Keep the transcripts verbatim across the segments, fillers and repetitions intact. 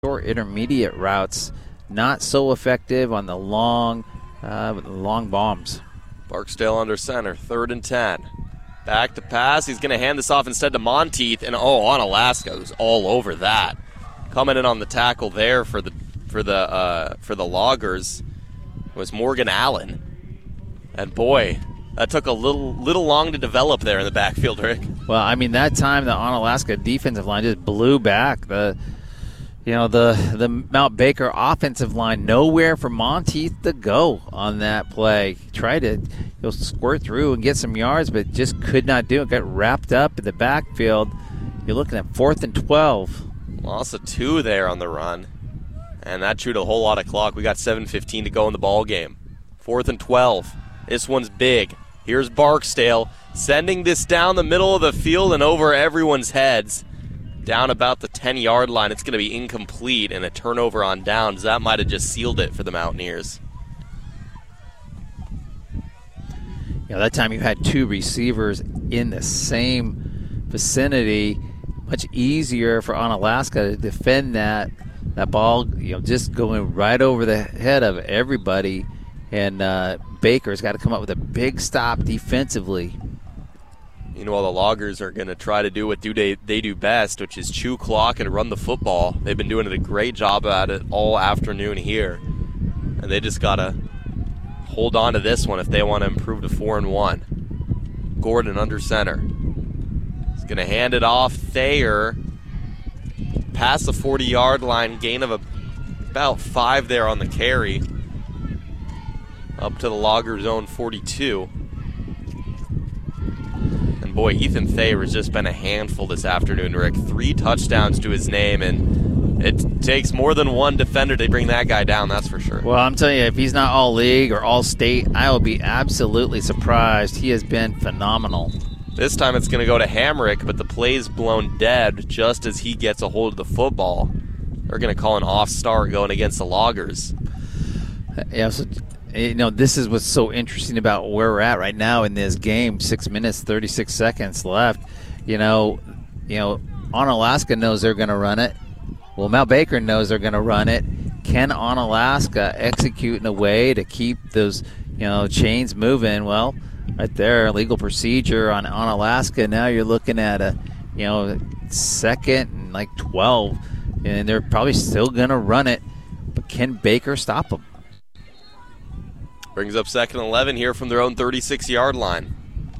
short intermediate routes, not so effective on the long, uh, long bombs. Barksdale under center, third and ten. Back to pass. He's going to hand this off instead to Monteith, and oh, Onalaska was all over that. Coming in on the tackle there for the for the uh, for the Loggers was Morgan Allen, and boy, that took a little little long to develop there in the backfield, Rick. Well, I mean, that time the Onalaska defensive line just blew back. The you know the the Mount Baker offensive line, nowhere for Monteith to go on that play. Tried to he'll squirt through and get some yards, but just could not do it. Got wrapped up in the backfield. You're looking at fourth and twelve. Loss of two there on the run, and that chewed a whole lot of clock. We got seven fifteen to go in the ball game. Fourth and twelve. This one's big. Here's Barksdale sending this down the middle of the field and over everyone's heads. Down about the ten-yard line. It's going to be incomplete and a turnover on downs. That might have just sealed it for the Mountaineers. You know, that time you had two receivers in the same vicinity. Much easier for Onalaska to defend that that ball, you know, just going right over the head of everybody. And uh, Baker's got to come up with a big stop defensively. You know, all the Loggers are going to try to do what do they, they do best, which is chew clock and run the football. They've been doing a great job at it all afternoon here. And they just got to hold on to this one if they want to improve to four and one. Gordon under center. He's going to hand it off. Thayer past the forty-yard line, gain of a, about five there on the carry. Up to the Loggers' own forty-two. And boy, Ethan Thayer has just been a handful this afternoon, Rick. Three touchdowns to his name, and it takes more than one defender to bring that guy down, that's for sure. Well, I'm telling you, if he's not all league or all state, I will be absolutely surprised. He has been phenomenal. This time it's going to go to Hamrick, but the play's blown dead just as he gets a hold of the football. They're going to call an off start going against the Loggers. Yeah, so, you know, this is what's so interesting about where we're at right now in this game. Six minutes, thirty-six seconds left. You know, you know, Onalaska knows they're going to run it. Well, Mount Baker knows they're going to run it. Can Onalaska execute in a way to keep those, you know, chains moving? Well, right there, legal procedure on Onalaska. Now you're looking at a, you know, second and like twelve, and they're probably still going to run it. But can Baker stop them? Brings up second and eleven here from their own thirty-six-yard line.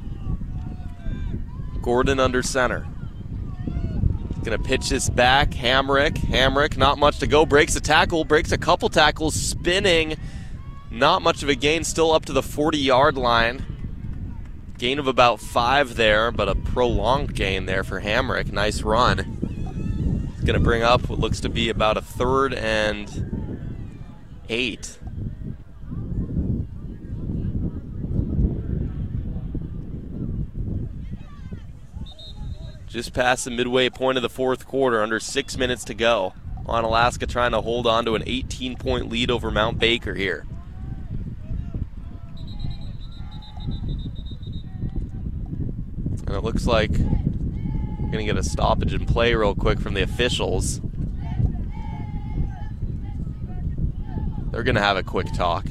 Gordon under center. Going to pitch this back. Hamrick. Hamrick, not much to go. Breaks a tackle. Breaks a couple tackles. Spinning. Not much of a gain. Still up to the forty-yard line. Gain of about five there, but a prolonged gain there for Hamrick. Nice run. He's going to bring up what looks to be about a third and eight. Just past the midway point of the fourth quarter, under six minutes to go. Onalaska trying to hold on to an eighteen-point lead over Mount Baker here. And it looks like we're going to get a stoppage in play real quick from the officials. They're going to have a quick talk.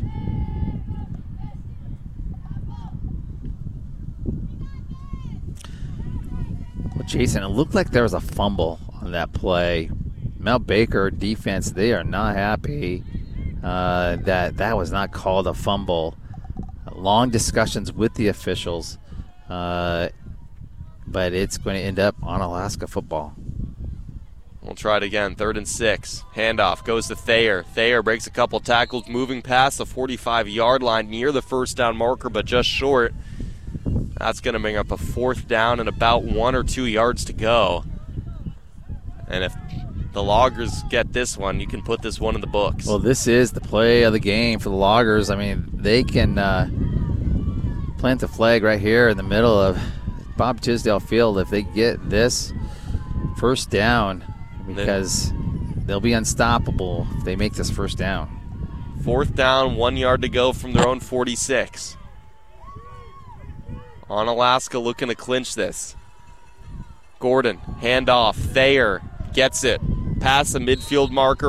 Well, Jason, it looked like there was a fumble on that play. Mount Baker defense, they are not happy uh, that that was not called a fumble. Long discussions with the officials, uh, but it's going to end up on Alaska football. We'll try it again. Third and six. Handoff goes to Thayer. Thayer breaks a couple tackles, moving past the forty-five-yard line near the first down marker, but just short. That's going to bring up a fourth down and about one or two yards to go. And if the Loggers get this one, you can put this one in the books. Well, this is the play of the game for the Loggers. I mean, they can uh, plant the flag right here in the middle of Bob Tisdale Field if they get this first down, because they'll be unstoppable if they make this first down. Fourth down, one yard to go from their own forty-six. Onalaska looking to clinch this. Gordon, handoff. Thayer gets it. Past the midfield marker,